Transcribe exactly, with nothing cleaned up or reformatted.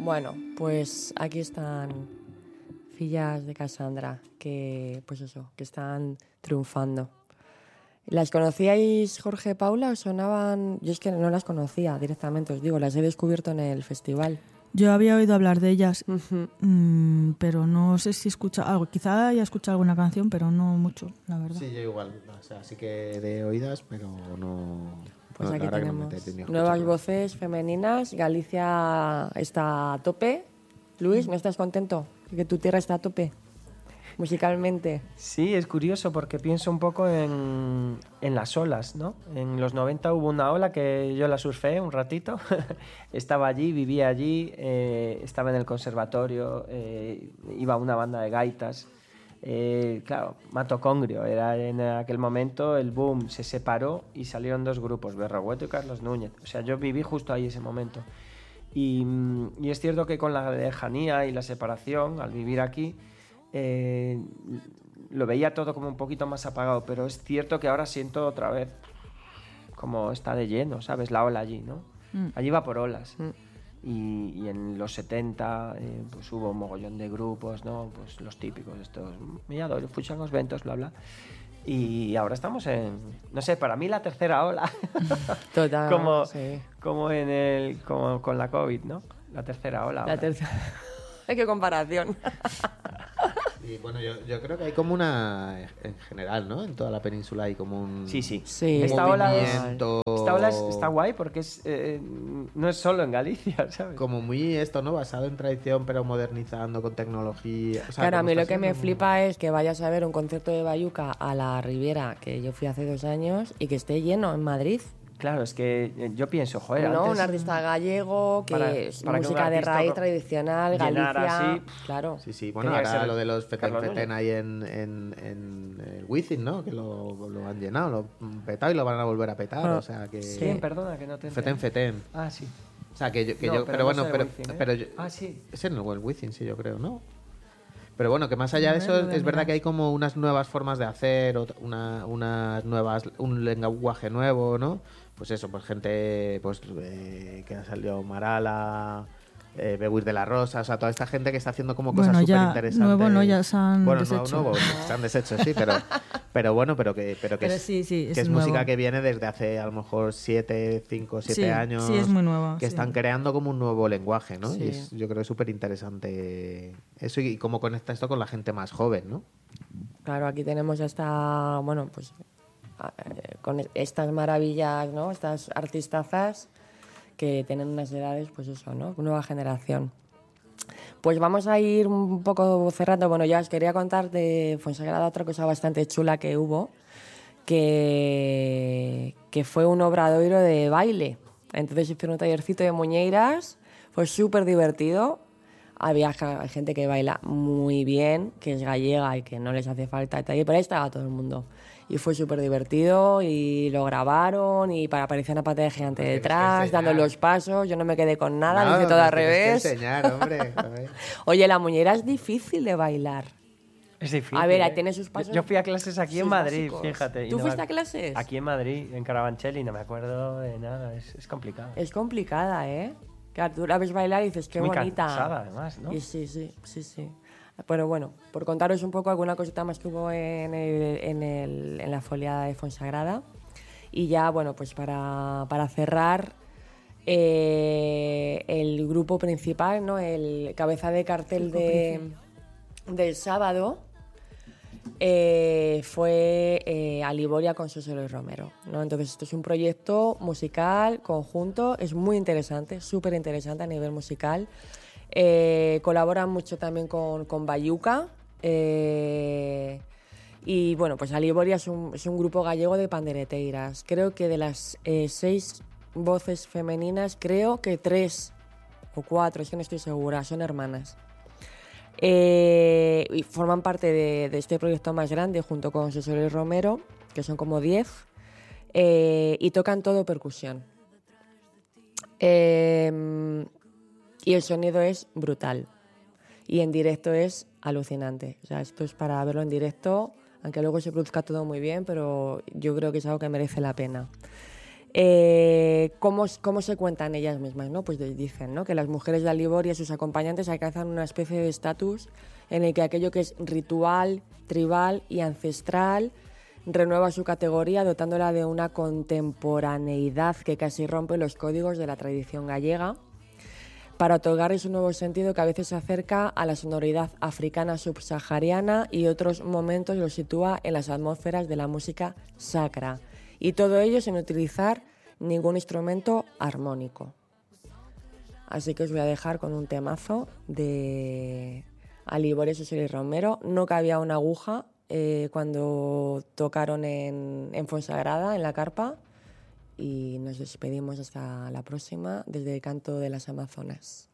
Bueno, pues aquí están fillas de Cassandra, que pues eso, que están triunfando. ¿Las conocíais, Jorge, Paula? ¿Os sonaban? Yo es que no las conocía directamente, os digo, las he descubierto en el festival. Yo había oído hablar de ellas, Uh-huh. mmm, pero no sé si he escuchado algo. Quizá haya escuchado alguna canción, pero no mucho, la verdad. Sí, yo igual. O sea, sí que de oídas, pero no... Pues no, aquí la verdad tenemos que no me he tenido que nuevas escucharlo. voces femeninas. Galicia está a tope. Luis, ¿no estás contento? Que tu tierra está a tope musicalmente. Sí, es curioso porque pienso un poco en, en las olas, ¿no? En los noventa hubo una ola que yo la surfé un ratito. Estaba allí, vivía allí, eh, estaba en el conservatorio, eh, iba a una banda de gaitas. Eh, claro, Mato Congrio era en aquel momento el boom, se separó y salieron dos grupos, Berrogueto y Carlos Núñez. O sea, yo viví justo ahí ese momento. Y, y es cierto que con la lejanía y la separación, al vivir aquí, eh, lo veía todo como un poquito más apagado, pero es cierto que ahora siento otra vez como está de lleno, ¿sabes? La ola allí, ¿no? Mm. Allí va por olas. Mm. Y, y en los setenta eh, pues hubo un mogollón de grupos, ¿no? Pues los típicos, estos Milladoiro, Fuchangos, Ventos, bla, bla. Y ahora estamos en, no sé, para mí la tercera ola. Total, como, sí. como, en el, como con la COVID, ¿no? La tercera ola. La tercera. ¡Qué comparación! Y bueno, yo, yo creo que hay como una, en general, ¿no? En toda la península hay como un Sí, sí. sí. Un esta, ola es, movimiento... esta ola es, está guay porque es, eh, no es solo en Galicia, ¿sabes? Como muy esto, ¿no? Basado en tradición, pero modernizando con tecnología. O sea, claro, a mí lo que me como... flipa es que vayas a ver un concierto de Bayuca a la Riviera, que yo fui hace dos años, y que esté lleno en Madrid. Claro, es que yo pienso, joder, no, antes... un artista gallego, que para, es para música de raíz tradicional, Galicia, así, claro. Sí, sí, bueno, ahora lo de los Feten Feten ahí en, en, en el Wizzing, ¿no? Que lo, lo han llenado, lo han petado y lo van a volver a petar, ah, o sea que... ¿Quién? Perdona, que no te Feten Feten. Ah, sí. O sea, que yo... Que no, yo pero, pero no bueno, pero... Wizzing, ¿eh? pero yo, ah, sí. Es en el Wizzing, sí, yo creo, ¿no? Pero bueno, que más allá de eso, es verdad que hay como unas nuevas formas de hacer, una, unas nuevas, un lenguaje nuevo, ¿no? Pues eso, pues gente pues eh, que ha salido Marala, eh, Beguir de la Rosa, o sea, toda esta gente que está haciendo como cosas bueno, súper interesantes. Nuevo no, ya se han bueno, deshecho. Nuevo, nuevo, se han deshecho, sí, pero, pero bueno, pero que, pero que pero es, sí, sí, es, que es nuevo. música que viene desde hace a lo mejor siete, cinco, siete sí, años. Sí, es muy nueva. Que sí. están creando como un nuevo lenguaje, ¿no? Sí. Y es, yo creo que es súper interesante eso y cómo conecta esto con la gente más joven, ¿no? Claro, aquí tenemos hasta, bueno, pues con estas maravillas, ¿no? Estas artistazas que tienen unas edades, pues eso, ¿no? Nueva generación. Pues vamos a ir un poco cerrando. Bueno, ya os quería contar de Fuensagrada otra cosa bastante chula que hubo, que, que fue un obradoiro de baile. Entonces hicieron un tallercito de muñeiras, fue súper divertido. Había gente que baila muy bien, que es gallega y que no les hace falta el taller, pero ahí estaba todo el mundo. Y fue súper divertido y lo grabaron y aparecía una pantalla gigante detrás, dando los pasos. Yo no me quedé con nada, no, lo hice todo al revés. Que enseñar, hombre. Oye, la muñeira es difícil de bailar. Es difícil. A ver, ¿eh? tiene sus pasos. Yo fui a clases aquí en Madrid, básicos. fíjate. ¿Tú no fuiste me... a clases? Aquí en Madrid, en Carabanchel, y no me acuerdo de nada. Es, es complicado. Es complicada, ¿eh? Claro, tú la ves bailar y dices, qué muy bonita. Cansada, además, ¿no? Y sí, sí, sí, sí. Pero bueno, por contaros un poco alguna cosita más que hubo en, el, en, el, en la foliada de Fuensagrada. Y ya, bueno, pues para, para cerrar, eh, el grupo principal, ¿no? El cabeza de cartel de, del sábado eh, fue eh, Aliboria con Sosolo y Romero, ¿no? Entonces esto es un proyecto musical conjunto, es muy interesante, súper interesante a nivel musical. Eh, colaboran mucho también con, con Bayuca eh, y bueno, pues Aliboria es un, es un grupo gallego de pandereteiras. Creo que de las eh, seis voces femeninas, creo que tres o cuatro, es que no estoy segura, son hermanas. Eh, y forman parte de, de este proyecto más grande junto con Sosolo y Romero, que son como diez, eh, y tocan todo percusión. Eh, y el sonido es brutal. Y en directo es alucinante. O sea, esto es para verlo en directo, aunque luego se produzca todo muy bien, pero yo creo que es algo que merece la pena. Eh, ¿cómo, ¿Cómo se cuentan ellas mismas? ¿No? Pues dicen, ¿no?, que las mujeres de Aliboria y sus acompañantes alcanzan una especie de estatus en el que aquello que es ritual, tribal y ancestral renueva su categoría, dotándola de una contemporaneidad que casi rompe los códigos de la tradición gallega, para otorgarles un nuevo sentido que a veces se acerca a la sonoridad africana subsahariana y otros momentos lo sitúa en las atmósferas de la música sacra. Y todo ello sin utilizar ningún instrumento armónico. Así que os voy a dejar con un temazo de Aliboria Susel y Romero. No cabía una aguja eh, cuando tocaron en, en Fonsagrada, en la carpa. Y nos despedimos hasta la próxima desde el Canto de las Amazonas.